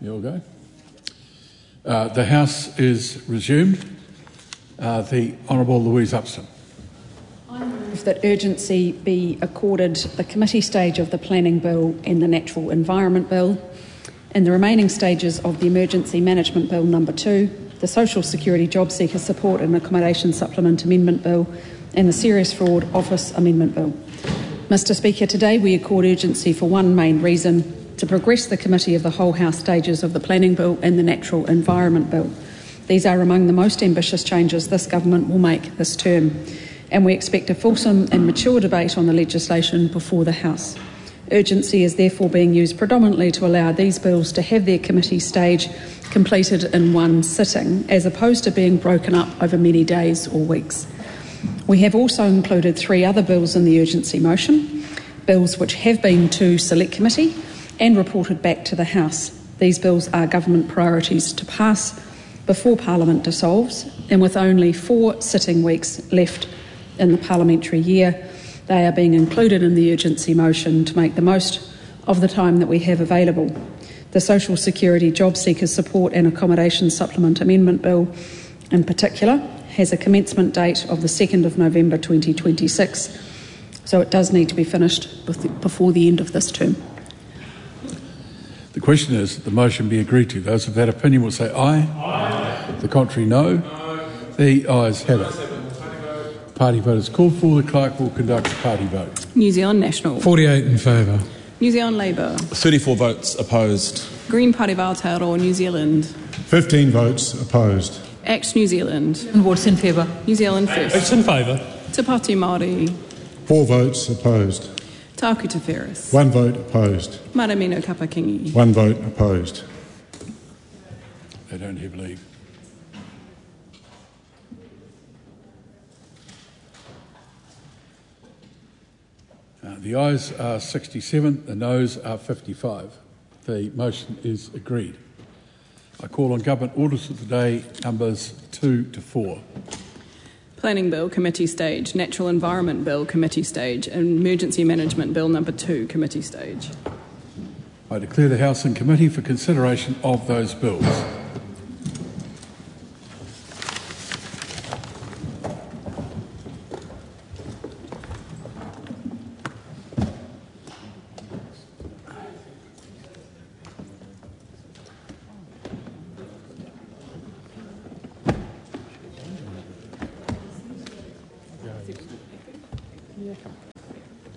You all go. The House is resumed. The Honourable Louise Upston. I move that urgency be accorded the committee stage of the Planning Bill and the Natural Environment Bill, and the remaining stages of the Emergency Management Bill No. 2, the Social Security Job Seeker Support and Accommodation Supplement Amendment Bill, and the Serious Fraud Office Amendment Bill. Mr Speaker, today we accord urgency for one main reason: to progress the Committee of the Whole House stages of the Planning Bill and the Natural Environment Bill. These are among the most ambitious changes this government will make this term, and we expect a fulsome and mature debate on the legislation before the House. Urgency is therefore being used predominantly to allow these bills to have their committee stage completed in one sitting, as opposed to being broken up over many days or weeks. We have also included 3 other bills in the urgency motion, bills which have been to Select Committee and reported back to the House. These bills are government priorities to pass before Parliament dissolves, and with only 4 sitting weeks left in the parliamentary year, they are being included in the urgency motion to make the most of the time that we have available. The Social Security Job Seekers Support and Accommodation Supplement Amendment Bill, in particular, has a commencement date of the 2nd of November 2026, so it does need to be finished before the end of this term. The question is that the motion be agreed to. Those of that opinion will say aye. Aye. The contrary, no. The ayes have it. Party vote is called for. The clerk will conduct the party vote. New Zealand National. 48 in favour. New Zealand Labour. 34 votes opposed. Green Party of Aotearoa New Zealand. 15 votes opposed. ACT New Zealand. Votes in favour. New Zealand First. Votes in favour. Te Pāti Māori. 4 votes opposed. Tāku Te Whereas. 1 vote opposed. Maramino Kapakingi. 1 vote opposed. They don't have leave. The ayes are 67, the noes are 55. The motion is agreed. I call on Government Orders of the Day numbers 2 to 4. Planning Bill, Committee Stage. Natural Environment Bill, Committee Stage. And Emergency Management Bill No. 2, Committee Stage. I declare the House in committee for consideration of those bills.